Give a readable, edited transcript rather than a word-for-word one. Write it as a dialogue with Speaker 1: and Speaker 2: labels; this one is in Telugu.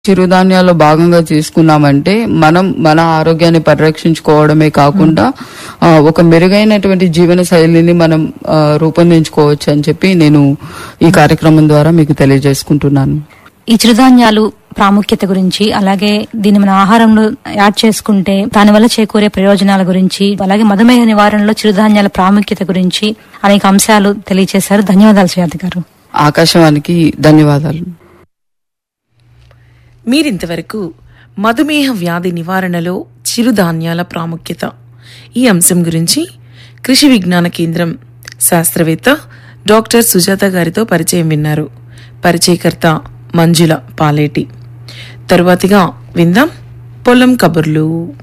Speaker 1: చిరుధాన్యాల్లో భాగంగా తీసుకున్నామంటే మనం మన ఆరోగ్యాన్ని పరిరక్షించుకోవడమే కాకుండా ఒక మెరుగైనటువంటి జీవన శైలిని మనం రూపొందించుకోవచ్చు అని చెప్పి నేను ఈ కార్యక్రమం ద్వారా మీకు తెలియజేసుకుంటున్నాను.
Speaker 2: ఈ చిరుధాన్యాలు ప్రాముఖ్యత గురించి, అలాగే దీన్ని మన ఆహారంలో యాడ్ చేసుకుంటే దానివల్ల చేకూరే ప్రయోజనాల గురించి, అలాగే మధుమేహ నివారణలో చిరుధాన్యాల ప్రాముఖ్యత గురించి అనేక అంశాలు తెలియజేశారు. ధన్యవాదాలు సుజాత గారు.
Speaker 1: ఆకాశవాణికి ధన్యవాదాలు.
Speaker 3: మీరింతవరకు మధుమేహ వ్యాధి నివారణలో చిరుధాన్యాల ప్రాముఖ్యత ఈ అంశం గురించి కృషి విజ్ఞాన కేంద్రం శాస్త్రవేత్త డాక్టర్ సుజాత గారితో పరిచయం విన్నారు. పరిచయకర్త మంజుల పాలేటి. తరువాతిగా విందాం పొలం కబుర్లు.